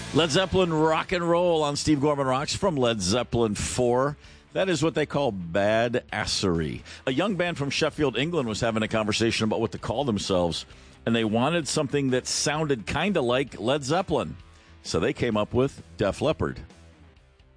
Led Zeppelin Rock and Roll on Steve Gorman Rocks from Led Zeppelin 4. That is what they call badassery. A young band from Sheffield, England was having a conversation about what to call themselves, and they wanted something that sounded kind of like Led Zeppelin. So they came up with Def Leppard.